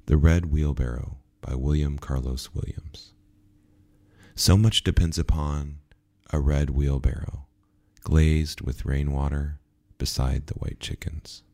The Red Wheelbarrow by William Carlos Williams. So much depends upon a red wheelbarrow, glazed with rainwater beside the white chickens.